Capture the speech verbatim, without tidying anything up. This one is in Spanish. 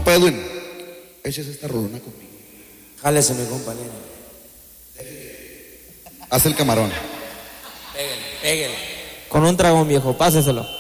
Compa Edwin, échese esta rolona conmigo. Jálese, mi compa Lino. Haz el camarón. Pégale, pégale. Con un dragón, viejo, páseselo.